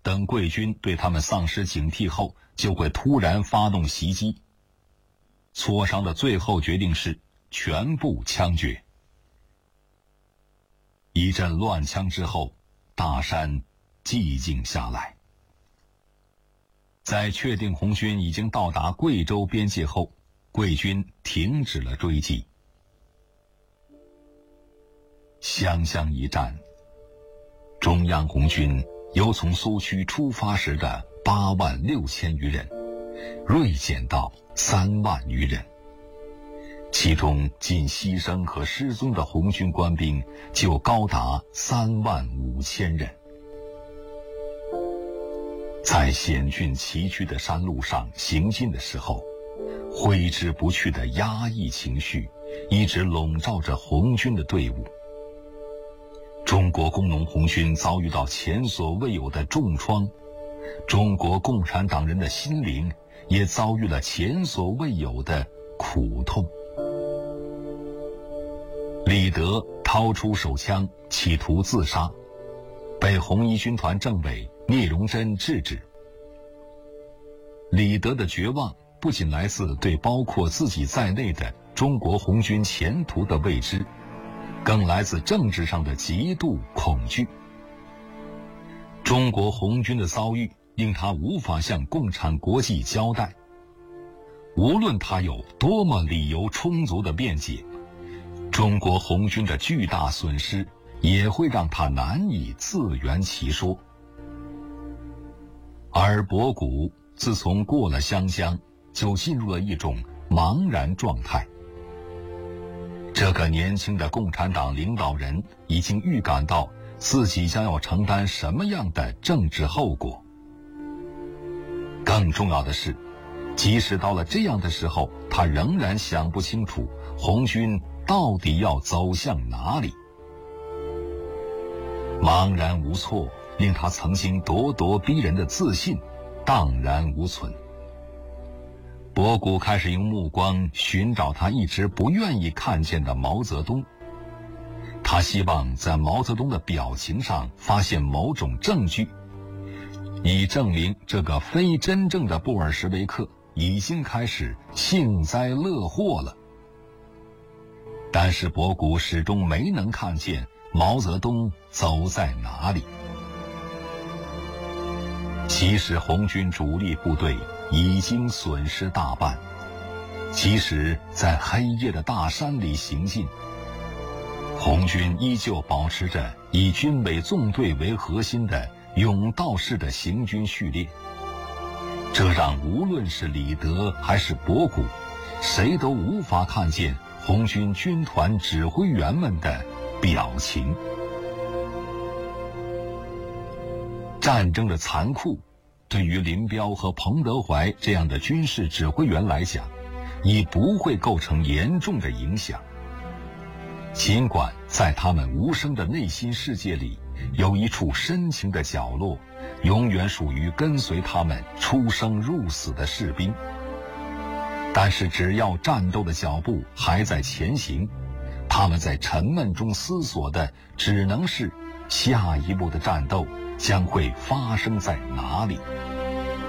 等贵军对他们丧失警惕后，就会突然发动袭击。磋商的最后决定是全部枪决。一阵乱枪之后，大山寂静下来。在确定红军已经到达贵州边界后，贵军停止了追击。湘乡一战，中央红军由从苏区出发时的8万6千余人，锐减到3万余人，其中仅牺牲和失踪的红军官兵就高达3万5千人。在险峻崎岖的山路上行进的时候，挥之不去的压抑情绪一直笼罩着红军的队伍。中国工农红军遭遇到前所未有的重创，中国共产党人的心灵也遭遇了前所未有的苦痛。李德掏出手枪企图自杀，被红一军团政委聂荣臻制止。李德的绝望不仅来自对包括自己在内的中国红军前途的未知，更来自政治上的极度恐惧。中国红军的遭遇令他无法向共产国际交代，无论他有多么理由充足的辩解，中国红军的巨大损失也会让他难以自圆其说。而博古自从过了湘江，就进入了一种茫然状态。这个年轻的共产党领导人已经预感到自己将要承担什么样的政治后果。更重要的是，即使到了这样的时候，他仍然想不清楚红军到底要走向哪里。茫然无措，令他曾经咄咄逼人的自信荡然无存。博古开始用目光寻找他一直不愿意看见的毛泽东，他希望在毛泽东的表情上发现某种证据，以证明这个非真正的布尔什维克已经开始幸灾乐祸了。但是博古始终没能看见毛泽东走在哪里。即使红军主力部队已经损失大半，即使在黑夜的大山里行进，红军依旧保持着以军委纵队为核心的甬道式的行军序列，这让无论是李德还是博古，谁都无法看见红军军团指挥员们的表情。战争的残酷对于林彪和彭德怀这样的军事指挥员来讲，已不会构成严重的影响。尽管在他们无声的内心世界里，有一处深情的角落，永远属于跟随他们出生入死的士兵。但是只要战斗的脚步还在前行，他们在沉闷中思索的只能是下一步的战斗将会发生在哪里。